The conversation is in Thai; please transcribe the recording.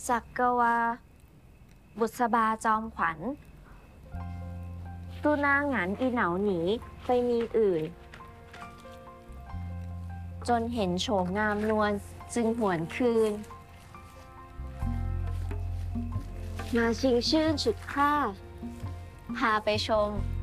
สักกะวาบุษบาจอมขวัญตูนางหงานอีเหนาหนีไปมีอื่น จนเห็นโฉมงามนวลจึงหวนคืน มาชิงชื่นฉุดค่าพาไปชม